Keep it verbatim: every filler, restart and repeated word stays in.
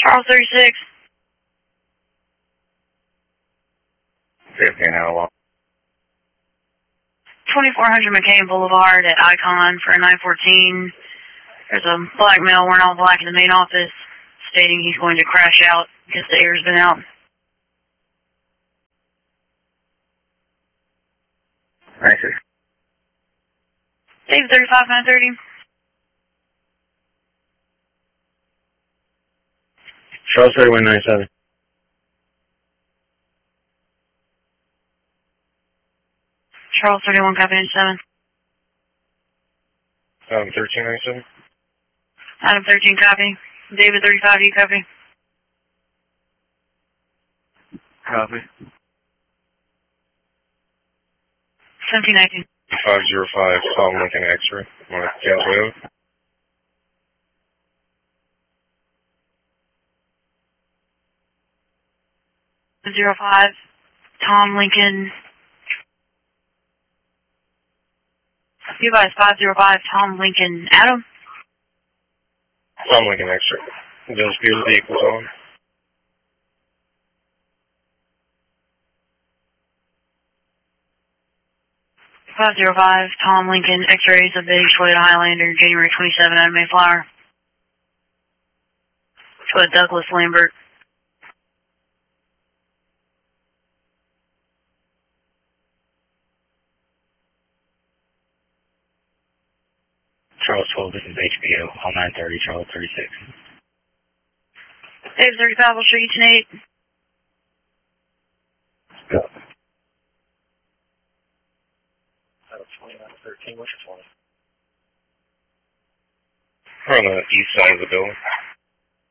Charles thirty-six. fifteen out of one. twenty-four hundred McCain Boulevard at Icon for a nine fourteen. There's a black male wearing all black in the main office stating he's going to crash out because the air's been out. Thank you. Dave thirty-five nine thirty. Charles thirty-one ninety-seven. Charles thirty-one, copy ninety-seven. Um, thirteen ninety-seven. Adam thirteen, copy. David thirty-five, you copy. Copy. seventeen nineteen. five zero five, Tom Lincoln X-ray. Want to cancel it? Zero five, Tom Lincoln. You guys, five zero five, Tom Lincoln. Adam? Tom Lincoln X-ray. Those fuel vehicles on. five zero five, Tom Lincoln, X-rays of big Toyota Highlander, January twenty-seventh, out of Mayflower. Toyota Douglas Lambert. Charles twelve, this is H B O, all nine thirty, Charles thirty-six. Dave thirty-five, I'll show you tonight. Go. Out of twenty-nine thirteen, what's your twenty? We're on the east side of the building.